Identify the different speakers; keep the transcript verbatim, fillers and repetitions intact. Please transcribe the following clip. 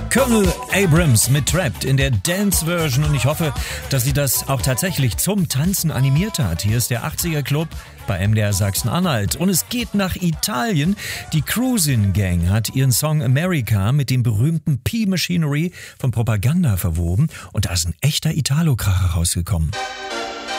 Speaker 1: Colonel Abrams mit Trapped in der Dance-Version und ich hoffe, dass sie das auch tatsächlich zum Tanzen animiert hat. Hier ist der achtziger Club bei M D R Sachsen-Anhalt und es geht nach Italien. Die Cruisin' Gang hat ihren Song America mit dem berühmten P-Machinery von Propaganda verwoben und da ist ein echter Italo-Kracher rausgekommen.